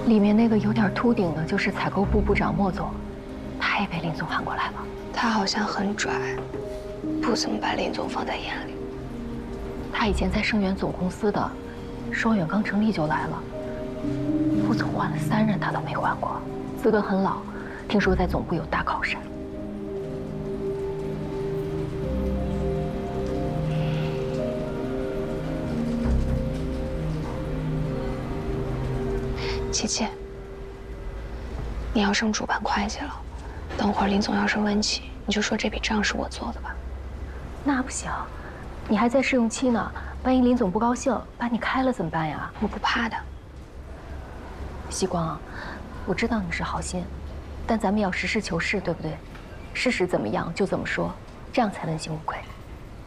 里面那个有点秃顶的，就是采购部部长莫总，他也被林总喊过来了。 他好像很拽，不怎么把林总放在眼里。 他以前在盛源总公司的，双远刚成立就来了，副总换了3任他都没换过，资格很老，听说在总部有大靠山。 琪琪，你要升主办会计了，等会儿林总要是问起，你就说这笔账是我做的吧。 那不行，你还在试用期呢，万一林总不高兴，把你开了怎么办呀？ 我不怕的。 希光，我知道你是好心，但咱们要实事求是，对不对？事实怎么样就怎么说，这样才问心无愧。